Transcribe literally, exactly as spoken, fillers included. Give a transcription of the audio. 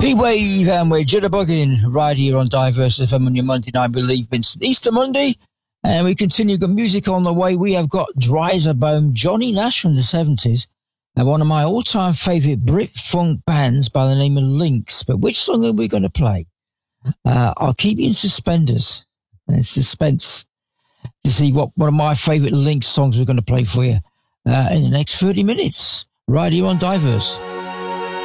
P-Wave, and we're jitterbugging right here on Diverse F M on your Monday night, believe it's Easter Monday, and we continue the music on the way. We have got Dry as a Bone, Johnny Nash from the seventies, and one of my all-time favourite Brit funk bands by the name of Lynx. But which song are we going to play? Uh, I'll keep you in suspenders and suspense to see what one of my favourite Lynx songs we're going to play for you uh, in the next thirty minutes, right here on Diverse.